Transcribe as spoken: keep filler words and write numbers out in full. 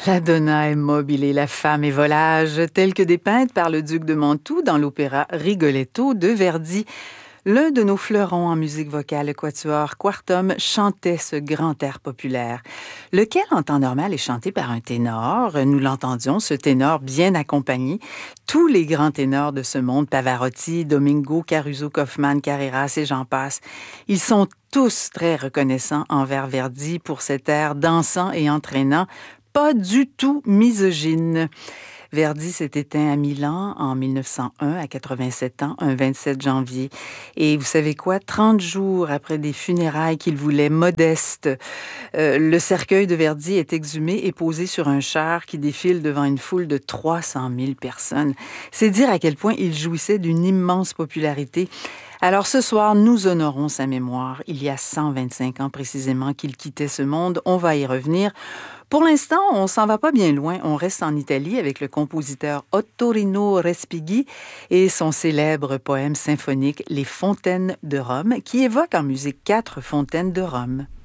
La donna est mobile et la femme est volage, telles que dépeintes par le duc de Mantoue dans l'opéra Rigoletto de Verdi. L'un de nos fleurons en musique vocale, le quatuor Quartum, chantait ce grand air populaire, lequel en temps normal est chanté par un ténor. Nous l'entendions, ce ténor bien accompagné. Tous les grands ténors de ce monde, Pavarotti, Domingo, Caruso, Kaufmann, Carreras et j'en passe, ils sont tous très reconnaissants envers Verdi pour cet air dansant et entraînant, pas du tout misogyne. Verdi s'est éteint à Milan en mille neuf cent un, à quatre-vingt-sept ans, un vingt-sept janvier. Et vous savez quoi? trente jours après des funérailles qu'il voulait modestes, euh, le cercueil de Verdi est exhumé et posé sur un char qui défile devant une foule de trois cent mille personnes. C'est dire à quel point il jouissait d'une immense popularité. Alors ce soir, nous honorons sa mémoire. Il y a cent vingt-cinq ans précisément qu'il quittait ce monde. On va y revenir. Pour l'instant, on s'en va pas bien loin. On reste en Italie avec le compositeur Ottorino Respighi et son célèbre poème symphonique Les Fontaines de Rome, qui évoque en musique quatre fontaines de Rome.